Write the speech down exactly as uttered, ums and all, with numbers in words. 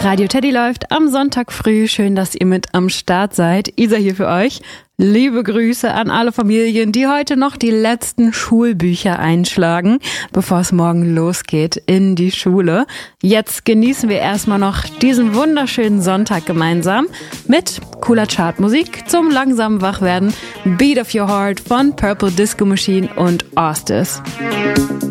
Radio Teddy läuft am Sonntag früh. Schön, dass ihr mit am Start seid. Isa hier für euch. Liebe Grüße an alle Familien, die heute noch die letzten Schulbücher einschlagen, bevor es morgen losgeht in die Schule. Jetzt genießen wir erstmal noch diesen wunderschönen Sonntag gemeinsam mit cooler Chartmusik zum langsamen Wachwerden. Beat of Your Heart von Purple Disco Machine und Ostis.